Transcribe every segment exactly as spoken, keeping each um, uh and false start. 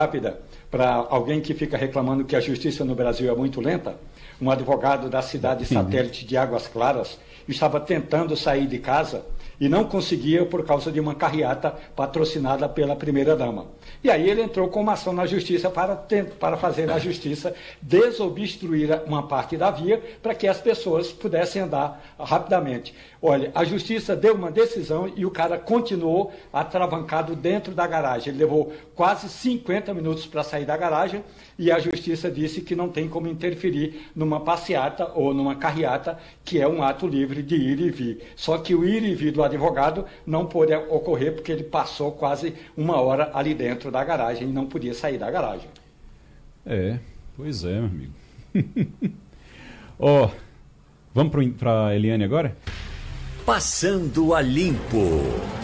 Rápida, para alguém que fica reclamando que a justiça no Brasil é muito lenta. Um advogado da cidade satélite de Águas Claras estava tentando sair de casa e não conseguia por causa de uma carreata patrocinada pela primeira-dama. E aí ele entrou com uma ação na justiça para, para fazer a justiça desobstruir uma parte da via para que as pessoas pudessem andar rapidamente. Olha, a justiça deu uma decisão e o cara continuou atravancado dentro da garagem. Ele levou quase cinquenta minutos para sair da garagem e a justiça disse que não tem como interferir numa passeata ou numa carreata, que é um ato livre de ir e vir. Só que o ir e vir do advogado não pôde ocorrer porque ele passou quase uma hora ali dentro da garagem e não podia sair da garagem. É, pois é, meu amigo. Ó, oh, vamos para a Eliane agora? Passando a Limpo.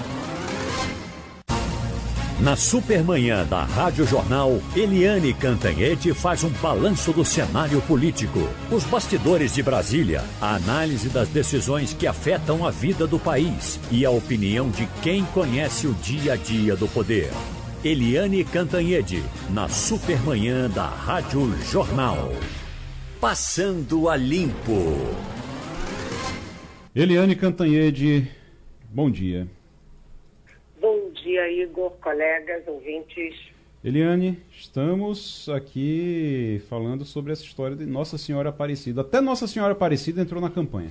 Na Supermanhã da Rádio Jornal, Eliane Cantanhede faz um balanço do cenário político, os bastidores de Brasília, a análise das decisões que afetam a vida do país e a opinião de quem conhece o dia a dia do poder. Eliane Cantanhede, na Supermanhã da Rádio Jornal. Passando a Limpo. Eliane Cantanhede, bom dia. Bom dia, Igor, colegas, ouvintes. Eliane, estamos aqui falando sobre essa história de Nossa Senhora Aparecida. Até Nossa Senhora Aparecida entrou na campanha.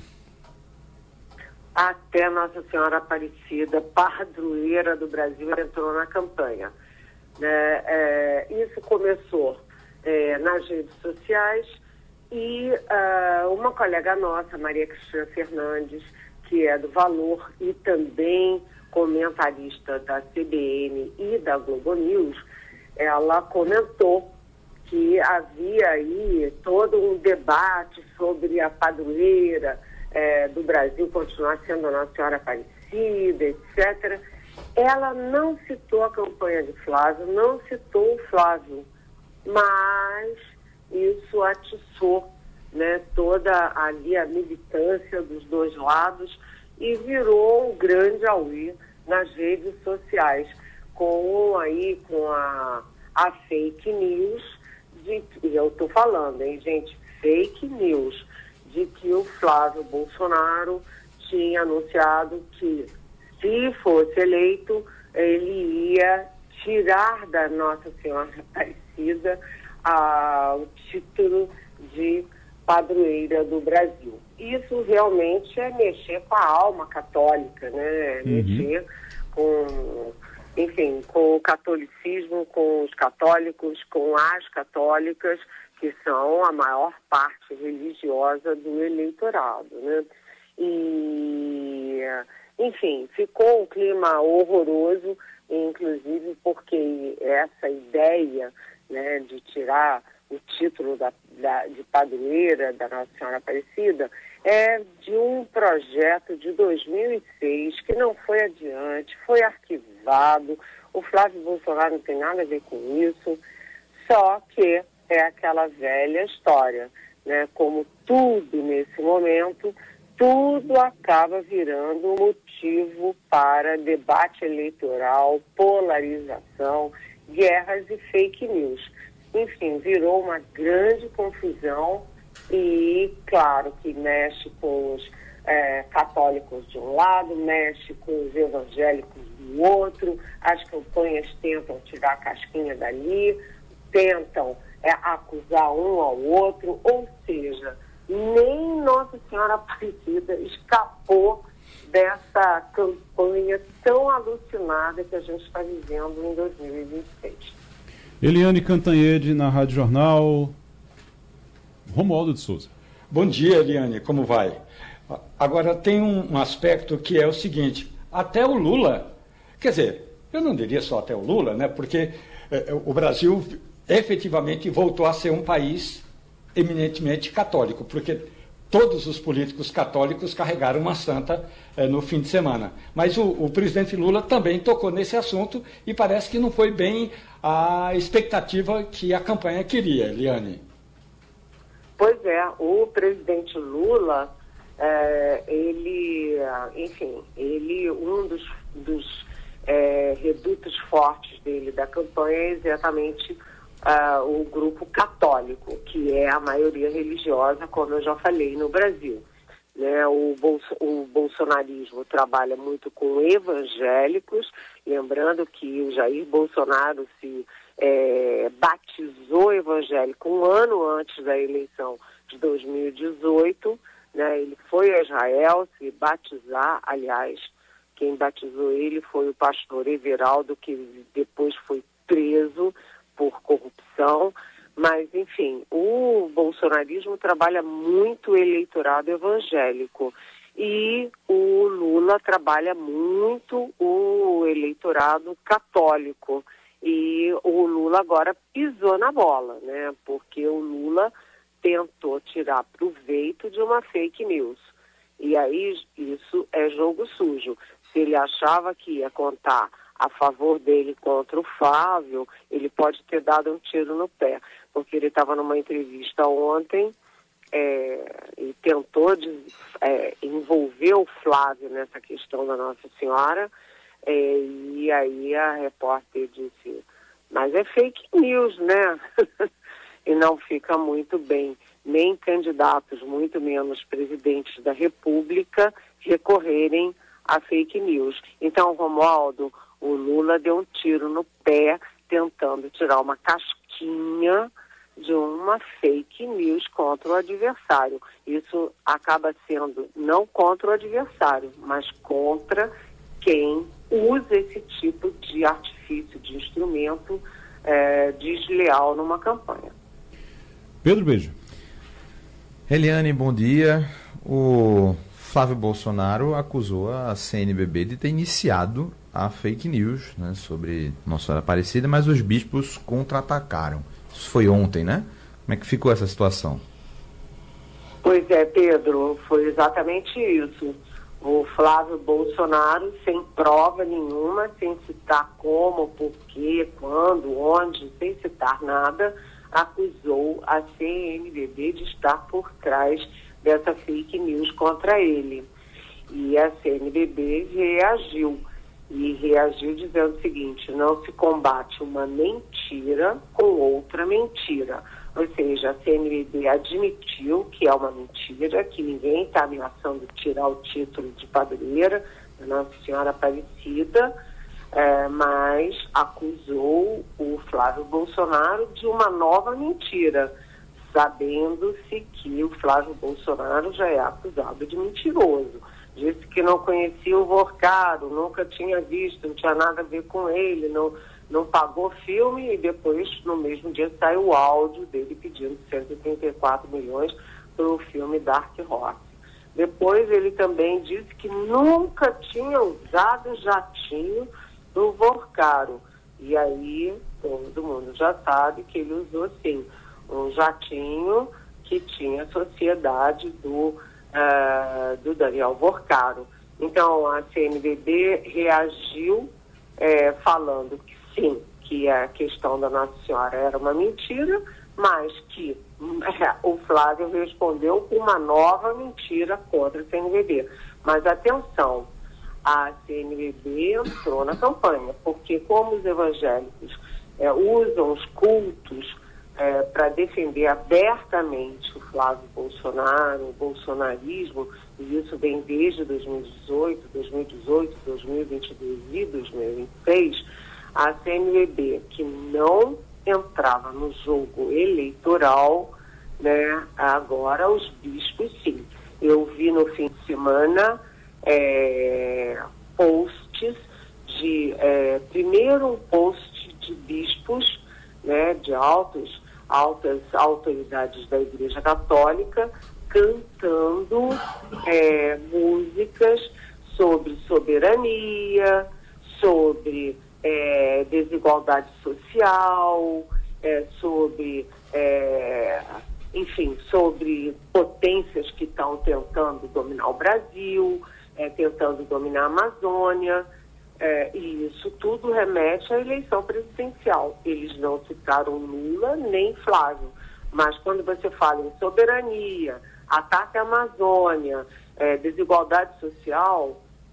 Até Nossa Senhora Aparecida, padroeira do Brasil, entrou na campanha. É, é, isso começou é, nas redes sociais e uh, uma colega nossa, Maria Cristina Fernandes, que é do Valor e também comentarista da C B N e da Globo News, ela comentou que havia aí todo um debate sobre a padroeira é, do Brasil continuar sendo a Nossa Senhora Aparecida, etcétera. Ela não citou a campanha de Flávio, não citou o Flávio, mas isso atiçou, né, toda ali a militância dos dois lados e virou um grande auê nas redes sociais, com aí com a, a fake news, de, e eu estou falando, hein, gente, fake news, de que o Flávio Bolsonaro tinha anunciado que, se fosse eleito, ele ia tirar da Nossa Senhora Aparecida a, o título de padroeira do Brasil. Isso realmente é mexer com a alma católica, né? Uhum. Mexer com, enfim, com o catolicismo, com os católicos, com as católicas, que são a maior parte religiosa do eleitorado, né? E, enfim, ficou um clima horroroso, inclusive porque essa ideia, né, de tirar o título da, da, de padroeira da Nossa Senhora Aparecida é de um projeto de dois mil e seis que não foi adiante, foi arquivado. O Flávio Bolsonaro não tem nada a ver com isso, só que é aquela velha história, né? Como tudo nesse momento, tudo acaba virando motivo para debate eleitoral, polarização, guerras e fake news. Enfim, virou uma grande confusão e, claro, que mexe com os é, católicos de um lado, mexe com os evangélicos do outro, as campanhas tentam tirar a casquinha dali, tentam é, acusar um ao outro, ou seja, nem Nossa Senhora Aparecida escapou dessa campanha tão alucinada que a gente está vivendo em dois mil e vinte e seis. Eliane Cantanhede, na Rádio Jornal. Romualdo de Souza. Bom dia, Eliane, como vai? Agora, tem um, um aspecto que é o seguinte, até o Lula, quer dizer, eu não diria só até o Lula, né, porque eh, o Brasil efetivamente voltou a ser um país eminentemente católico, porque todos os políticos católicos carregaram uma santa eh, no fim de semana. Mas o, o presidente Lula também tocou nesse assunto e parece que não foi bem a expectativa que a campanha queria, Eliane. Pois é, o presidente Lula, é, ele, enfim, ele, um dos, dos é, redutos fortes dele da campanha é exatamente uh, o grupo católico, que é a maioria religiosa, como eu já falei, no Brasil. Né? O, bolso, o bolsonarismo trabalha muito com evangélicos, lembrando que o Jair Bolsonaro se é, batizou evangélico um ano antes da eleição de dois mil e dezoito, né? Ele foi a Israel se batizar, aliás, quem batizou ele foi o pastor Everaldo, que depois foi preso por corrupção. Mas, enfim, o bolsonarismo trabalha muito o eleitorado evangélico e o Lula trabalha muito o eleitorado católico. E o Lula agora pisou na bola, né? Porque o Lula tentou tirar proveito de uma fake news. E aí isso é jogo sujo. Se ele achava que ia contar a favor dele contra o Flávio, ele pode ter dado um tiro no pé, porque ele estava numa entrevista ontem é, e tentou de, é, envolver o Flávio nessa questão da Nossa Senhora, é, e aí a repórter disse, mas é fake news, né? E não fica muito bem, nem candidatos, muito menos presidentes da República, recorrerem a fake news. Então, Romualdo, o Lula deu um tiro no pé tentando tirar uma casquinha de uma fake news contra o adversário. Isso acaba sendo não contra o adversário, mas contra quem usa esse tipo de artifício, de instrumento é, desleal numa campanha. Pedro, beijo. Eliane, bom dia. O Flávio Bolsonaro acusou a C N B B de ter iniciado a fake news, né, sobre Nossa Senhora Aparecida, mas os bispos contra-atacaram. Isso foi ontem, né? Como é que ficou essa situação? Pois é, Pedro, foi exatamente isso. O Flávio Bolsonaro, sem prova nenhuma, sem citar como, por quê, quando, onde, sem citar nada, acusou a C N B B de estar por trás dessa fake news contra ele. E a C N B B reagiu. E reagiu dizendo o seguinte, não se combate uma mentira com outra mentira. Ou seja, a C N B B admitiu que é uma mentira, que ninguém está ameaçando tirar o título de padroeira da Nossa Senhora Aparecida, é, mas acusou o Flávio Bolsonaro de uma nova mentira, sabendo-se que o Flávio Bolsonaro já é acusado de mentiroso. Disse que não conhecia o Vorcaro, nunca tinha visto, não tinha nada a ver com ele, não, não pagou filme e depois, no mesmo dia, saiu o áudio dele pedindo cento e trinta e quatro milhões para o filme Dark Horse. Depois ele também disse que nunca tinha usado jatinho do Vorcaro. E aí todo mundo já sabe que ele usou sim um jatinho que tinha sociedade do... Uh, do Daniel Vorcaro. Então, a C N B B reagiu é, falando que sim, que a questão da Nossa Senhora era uma mentira, mas que é, o Flávio respondeu com uma nova mentira contra a C N B B. Mas atenção, a C N B B entrou na campanha, porque como os evangélicos é, usam os cultos É, para defender abertamente o Flávio Bolsonaro, o bolsonarismo, e isso vem desde dois mil e dezoito, dois mil e dezoito, dois mil e vinte e dois e dois mil e vinte e três, a C N B B, que não entrava no jogo eleitoral, né, agora os bispos sim. Eu vi no fim de semana é, posts de, é, primeiro um post de bispos, né, de altos, altas autoridades da Igreja Católica, cantando é, músicas sobre soberania, sobre é, desigualdade social, é, sobre, é, enfim, sobre potências que estão tentando dominar o Brasil, é, tentando dominar a Amazônia. É, e isso tudo remete à eleição presidencial. Eles não citaram Lula nem Flávio, mas quando você fala em soberania, ataque à Amazônia, é, desigualdade social,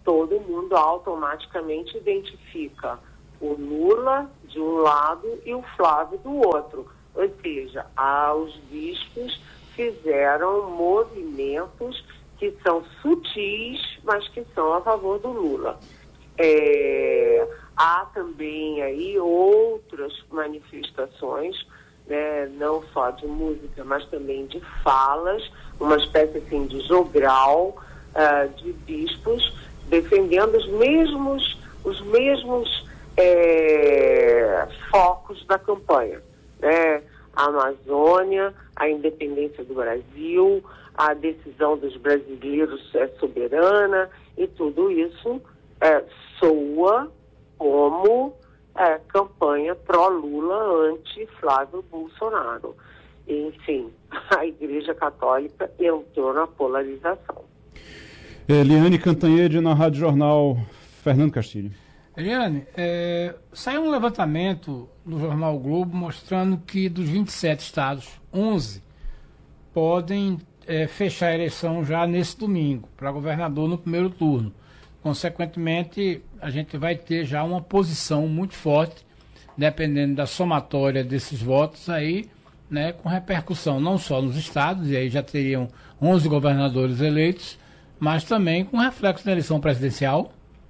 todo mundo automaticamente identifica o Lula de um lado e o Flávio do outro. Ou seja, ah, os bispos fizeram movimentos que são sutis, mas que são a favor do Lula. É, há também aí outras manifestações, né, não só de música, mas também de falas, uma espécie assim de jogral uh, de bispos defendendo os mesmos, os mesmos é, focos da campanha, né? A Amazônia, a independência do Brasil, a decisão dos brasileiros é soberana, e tudo isso é, soa como é, campanha pró-Lula anti-Flávio Bolsonaro. Enfim, a Igreja Católica entrou na polarização. Eliane Cantanhede, na Rádio Jornal. Fernando Castilho. Eliane, é, saiu um levantamento no jornal Globo mostrando que dos vinte e sete estados, onze podem é, fechar a eleição já nesse domingo, para governador no primeiro turno. Consequentemente, a gente vai ter já uma posição muito forte, dependendo da somatória desses votos aí, né, com repercussão não só nos estados, e aí já teriam onze governadores eleitos, mas também com reflexo na eleição presidencial.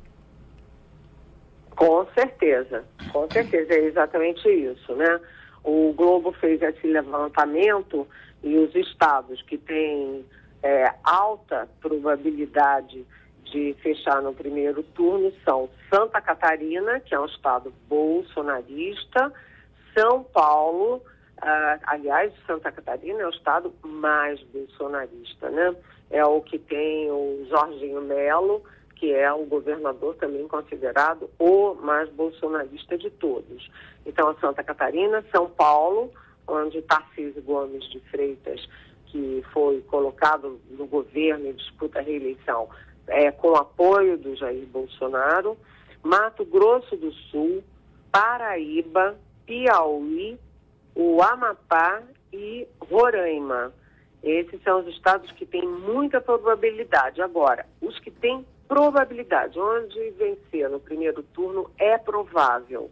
Com certeza, com certeza, é exatamente isso, né? O Globo fez esse levantamento e os estados que têm é, alta probabilidade de fechar no primeiro turno são Santa Catarina, que é um estado bolsonarista, São Paulo, ah, aliás, Santa Catarina é o estado mais bolsonarista, né? É o que tem o Jorginho Melo, que é o governador também considerado o mais bolsonarista de todos. Então, Santa Catarina, São Paulo, onde Tarcísio Gomes de Freitas, que foi colocado no governo e disputa a reeleição, é, com apoio do Jair Bolsonaro, Mato Grosso do Sul, Paraíba, Piauí, o Amapá e Roraima. Esses são os estados que têm muita probabilidade. Agora, os que têm probabilidade, onde vencer no primeiro turno é provável,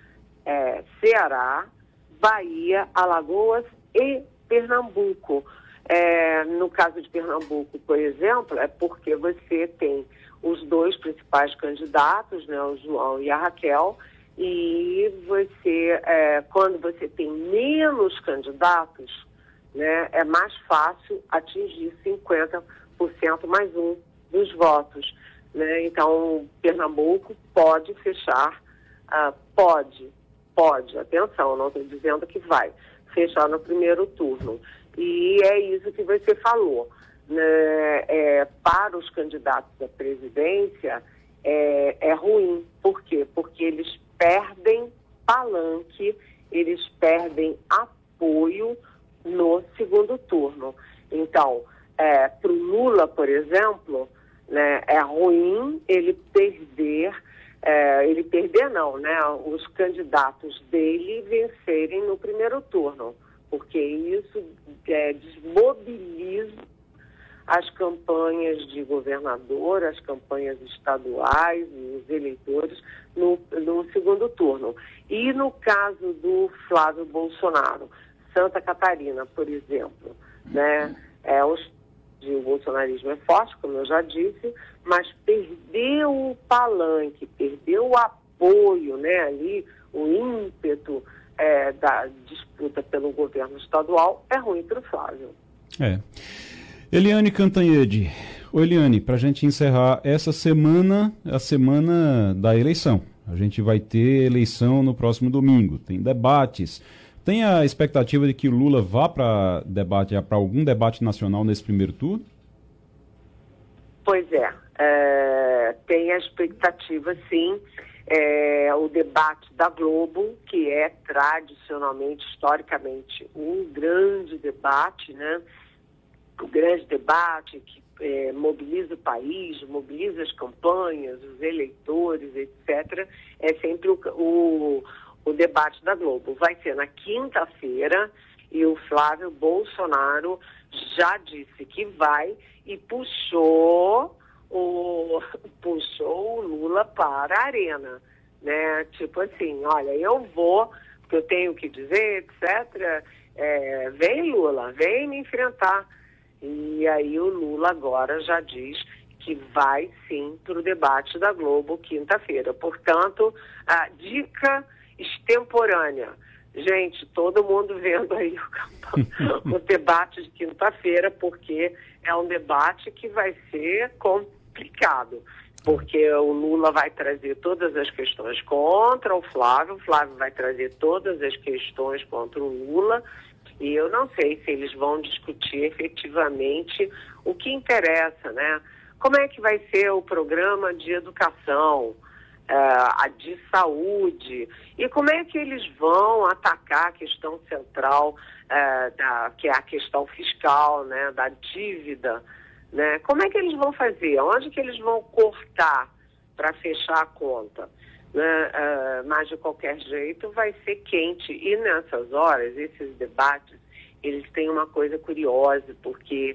é Ceará, Bahia, Alagoas e Pernambuco. É, no caso de Pernambuco, por exemplo, é porque você tem os dois principais candidatos, né, o João e a Raquel, e você, é, quando você tem menos candidatos, né, é mais fácil atingir cinquenta por cento mais um dos votos, né? Então, Pernambuco pode fechar, uh, pode, pode, atenção, não estou dizendo que vai fechar no primeiro turno. E é isso que você falou, né? É, para os candidatos à presidência é, é ruim. Por quê? Porque eles perdem palanque, eles perdem apoio no segundo turno. Então, é, para o Lula, por exemplo, né, é ruim ele perder, é, ele perder não, né, os candidatos dele vencerem no primeiro turno, porque isso é, desmobiliza as campanhas de governador, as campanhas estaduais, os eleitores no, no segundo turno. E no caso do Flávio Bolsonaro, Santa Catarina, por exemplo, né, é, os, o bolsonarismo é forte, como eu já disse, mas perdeu o palanque, perdeu o apoio, né, ali, o ímpeto é, da disputa pelo governo estadual, é ruim para o Flávio. É. Eliane Cantanhede. Ô Eliane, para a gente encerrar essa semana, a semana da eleição. A gente vai ter eleição no próximo domingo, tem debates. Tem a expectativa de que o Lula vá para debate, para algum debate nacional nesse primeiro turno? Pois é, é tem a expectativa, sim. É, o debate da Globo, que é tradicionalmente, historicamente, um grande debate, né? O grande debate que é, mobiliza o país, mobiliza as campanhas, os eleitores, etcétera, é sempre o, o, o debate da Globo. Vai ser na quinta-feira e o Flávio Bolsonaro já disse que vai e puxou o, puxou o Lula para a arena, né? Tipo assim, olha, eu vou, porque eu tenho que dizer, etcétera. É, vem Lula, vem me enfrentar. E aí o Lula agora já diz que vai sim para o debate da Globo quinta-feira. Portanto, a dica extemporânea. Gente, todo mundo vendo aí o, o debate de quinta-feira, porque é um debate que vai ser complicado. Porque o Lula vai trazer todas as questões contra o Flávio, o Flávio vai trazer todas as questões contra o Lula, e eu não sei se eles vão discutir efetivamente o que interessa, né? Como é que vai ser o programa de educação, a uh, de saúde, e como é que eles vão atacar a questão central, uh, da, que é a questão fiscal, né, da dívida, né? Como é que eles vão fazer? Onde que eles vão cortar para fechar a conta? Né? Uh, mas, de qualquer jeito, vai ser quente. E nessas horas, esses debates, eles têm uma coisa curiosa, porque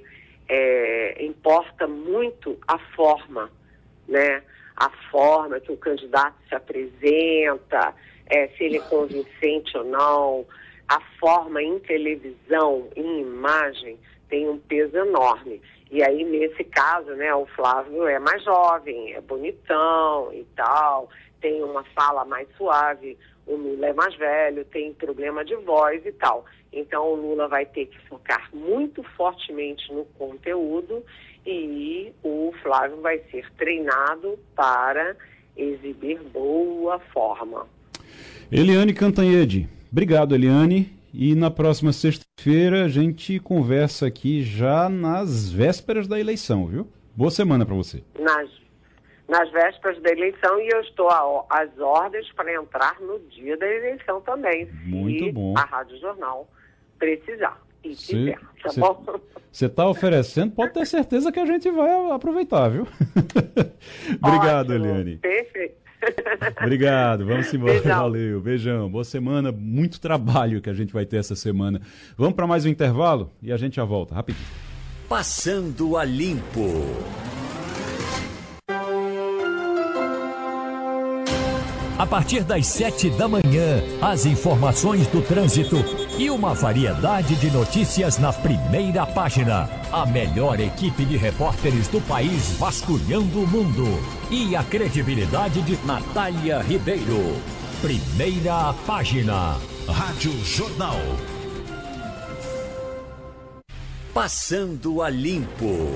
é, importa muito a forma, né? A forma que o candidato se apresenta, é, se ele é convincente ou não, a forma em televisão, em imagem, tem um peso enorme. E aí, nesse caso, né, o Flávio é mais jovem, é bonitão e tal, tem uma fala mais suave, o Lula é mais velho, tem problema de voz e tal. Então, o Lula vai ter que focar muito fortemente no conteúdo e o Flávio vai ser treinado para exibir boa forma. Eliane Cantanhede, obrigado, Eliane. E na próxima sexta-feira a gente conversa aqui já nas vésperas da eleição, viu? Boa semana para você. Nas, nas vésperas da eleição, e eu estou a, às ordens para entrar no dia da eleição também. Muito se bom. A Rádio Jornal precisar e cê, quiser, tá cê, bom? Você está oferecendo, pode ter certeza que a gente vai aproveitar, viu? Obrigado, Ótimo, Eliane. Perfeito. Obrigado, vamos embora. Beijão. Valeu, beijão. Boa semana, muito trabalho que a gente vai ter essa semana. Vamos para mais um intervalo e a gente já volta, rapidinho. Passando a Limpo. A partir das sete da manhã, as informações do trânsito e uma variedade de notícias na primeira página. A melhor equipe de repórteres do país vasculhando o mundo. E a credibilidade de Natália Ribeiro. Primeira página. Rádio Jornal. Passando a Limpo.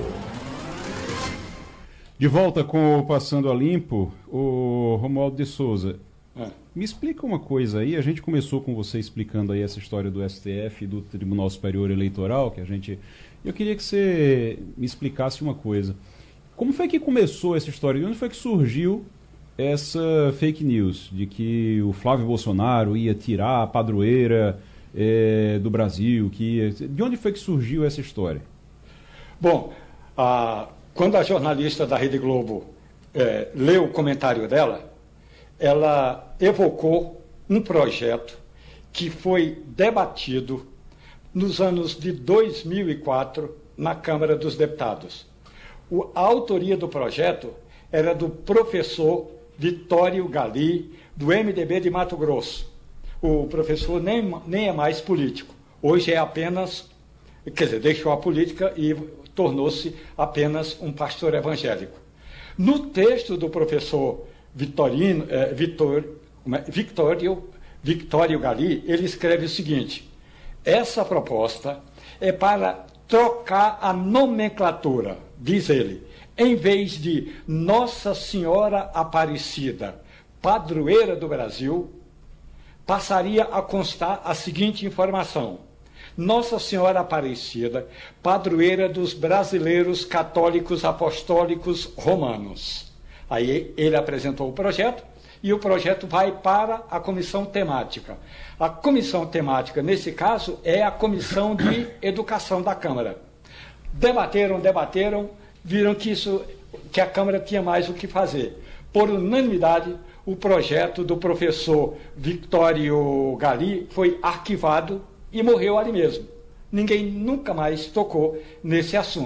De volta com o Passando a Limpo, o Romualdo de Souza. É. Me explica uma coisa aí, a gente começou com você explicando aí essa história do S T F e do Tribunal Superior Eleitoral, que a gente... Eu queria que você me explicasse uma coisa. Como foi que começou essa história? De onde foi que surgiu essa fake news de que o Flávio Bolsonaro ia tirar a padroeira é, do Brasil? Que ia... De onde foi que surgiu essa história? Bom, a... quando a jornalista da Rede Globo é, leu o comentário dela, ela evocou um projeto que foi debatido nos anos de dois mil e quatro na Câmara dos Deputados. O, a autoria do projeto era do professor Vitório Gali, do M D B de Mato Grosso. O professor nem, nem é mais político. Hoje é apenas, quer dizer, deixou a política e tornou-se apenas um pastor evangélico. No texto do professor Vitorino, eh, Vitor, Victório, Victório Gali, ele escreve o seguinte: essa proposta é para trocar a nomenclatura, diz ele, em vez de Nossa Senhora Aparecida, padroeira do Brasil, passaria a constar a seguinte informação: Nossa Senhora Aparecida, padroeira dos brasileiros católicos apostólicos romanos. Aí ele apresentou o projeto e o projeto vai para a comissão temática. A comissão temática, nesse caso, é a Comissão de Educação da Câmara. Debateram, debateram, viram que, isso, que a Câmara tinha mais o que fazer. Por unanimidade, o projeto do professor Victório Gali foi arquivado e morreu ali mesmo. Ninguém nunca mais tocou nesse assunto.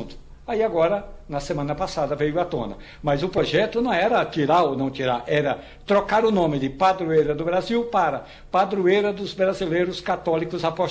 Aí agora, na semana passada, veio à tona. Mas o projeto não era tirar ou não tirar, era trocar o nome de Padroeira do Brasil para Padroeira dos Brasileiros Católicos Apostólicos.